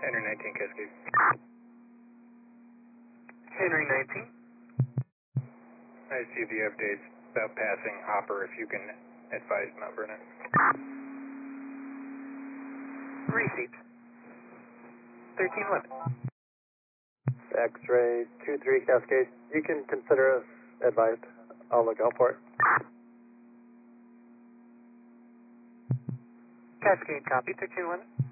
Henry 19 Cascade. Henry 19. I see the updates about passing Hopper, if you can advise Mount Vernon. Received. 1311. X-ray 23 Cascade, you can consider us advised. I'll look out for it. Cascade copy, 1311.